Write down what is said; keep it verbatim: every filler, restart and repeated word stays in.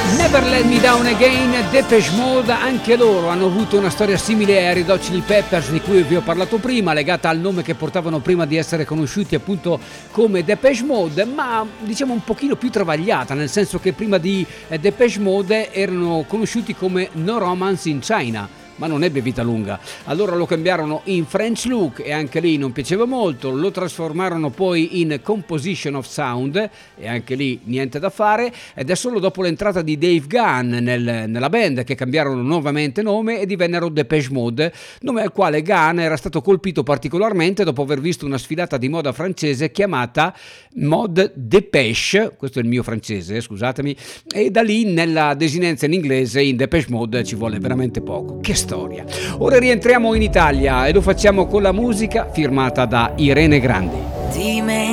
Never Let Me Down Again, Depeche Mode, anche loro hanno avuto una storia simile ai Red Hot Chili Peppers di cui vi ho parlato prima, legata al nome che portavano prima di essere conosciuti appunto come Depeche Mode, ma diciamo un pochino più travagliata, nel senso che prima di Depeche Mode erano conosciuti come No Romance in China, ma non ebbe vita lunga. Allora lo cambiarono in French Look e anche lì non piaceva molto, lo trasformarono poi in Composition of Sound e anche lì niente da fare, ed è solo dopo l'entrata di Dave Gunn nel, nella band che cambiarono nuovamente nome e divennero Depeche Mode, nome al quale Gunn era stato colpito particolarmente dopo aver visto una sfilata di moda francese chiamata Mode Dépêche, questo è il mio francese, scusatemi, e da lì nella desinenza in inglese in Depeche Mode ci vuole veramente poco. Che storia. Ora rientriamo in Italia e lo facciamo con la musica firmata da Irene Grandi.